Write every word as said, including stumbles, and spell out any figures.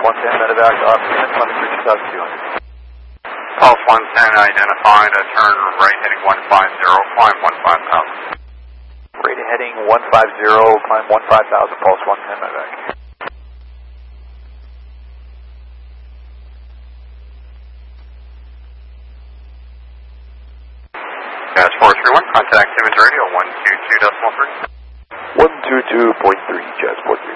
one ten medevac to Optimus, London three two thousand two hundred. Pulse one ten identified, uh, turn right heading one five zero, climb one five thousand. Right heading one five zero, climb one five thousand, Pulse one ten medevac. Gas four three one, contact Siemens Radio one two two decimal three. one two two point three, Jazz four three.